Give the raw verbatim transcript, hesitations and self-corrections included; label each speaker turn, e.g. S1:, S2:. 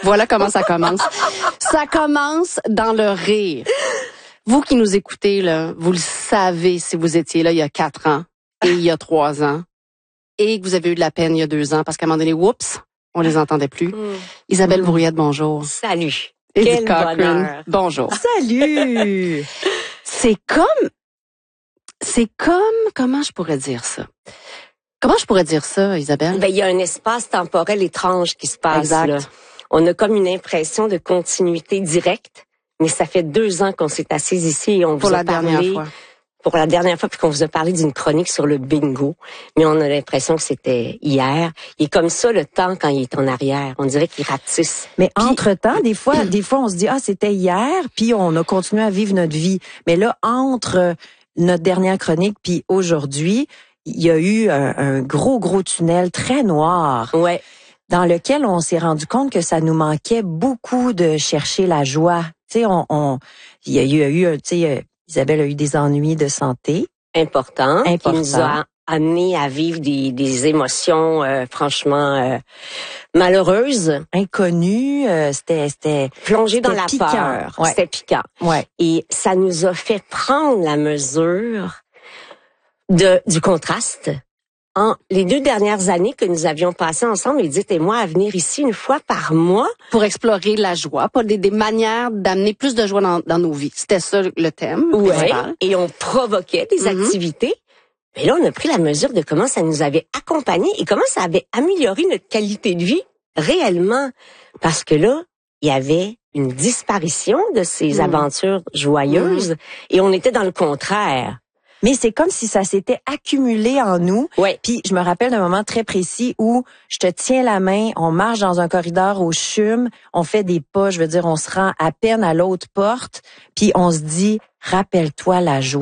S1: Voilà comment ça commence. Ça commence dans le rire. Vous qui nous écoutez, là, vous le savez si vous étiez là il y a quatre ans et il y a trois ans et que vous avez eu de la peine il y a deux ans parce qu'à un moment donné, oups, on les entendait plus. Mmh. Isabelle mmh. Brouillette, bonjour.
S2: Salut.
S1: Edith
S2: Quel
S1: Cochrane,
S2: bonheur.
S1: Bonjour.
S2: Salut.
S1: C'est comme, c'est comme, comment je pourrais dire ça? Comment je pourrais dire ça, Isabelle?
S2: Ben, il y a un espace temporel étrange qui se passe,
S1: exact.
S2: Là. On a comme une impression de continuité directe, mais ça fait deux ans qu'on s'est assis ici et on
S1: pour
S2: vous
S1: la
S2: a parlé.
S1: Dernière fois.
S2: Pour la dernière fois, puis qu'on vous a parlé d'une chronique sur le bingo. Mais on a l'impression que c'était hier. Il est comme ça, le temps, quand il est en arrière. On dirait qu'il ratisse.
S3: Mais puis, entre-temps, des fois, des fois, on se dit, ah, c'était hier, puis on a continué à vivre notre vie. Mais là, entre notre dernière chronique puis aujourd'hui, il y a eu un, un gros, gros tunnel très noir.
S2: Ouais.
S3: Dans lequel on s'est rendu compte que ça nous manquait beaucoup de chercher la joie. Tu sais, on, on, il y a eu, eu tu sais, Isabelle a eu des ennuis de santé.
S2: Important.
S3: Important.
S2: Qui nous a amené à vivre des, des émotions, euh, franchement, euh, malheureuses.
S3: Inconnues, euh, c'était, c'était.
S2: Plongé dans la
S3: piquant.
S2: peur.
S3: Ouais.
S2: C'était piquant.
S3: Ouais.
S2: Et ça nous a fait prendre la mesure de, du contraste. En les deux dernières années que nous avions passées ensemble, Edith et moi, à venir ici une fois par mois.
S1: Pour explorer la joie, pas des, des manières d'amener plus de joie dans, dans nos vies. C'était ça le thème.
S2: Oui,
S1: principal.
S2: Et on provoquait des mm-hmm. activités. Mais là, on a pris la mesure de comment ça nous avait accompagnés et comment ça avait amélioré notre qualité de vie réellement. Parce que là, il y avait une disparition de ces mm. aventures joyeuses mm. et on était dans le contraire.
S3: Mais c'est comme si ça s'était accumulé en nous.
S2: Ouais.
S3: Puis je me rappelle d'un moment très précis où je te tiens la main, on marche dans un corridor au CHUM, on fait des pas, je veux dire, on se rend à peine à l'autre porte, puis on se dit, rappelle-toi la joie.